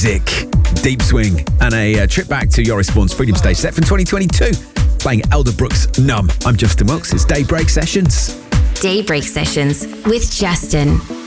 music, deep swing, and a trip back to Joris Voorn's Freedom Stage set from 2022, playing Elder Brooks' Numb. I'm Justin Wilkes. It's Daybreak Sessions. Daybreak Sessions with Justin.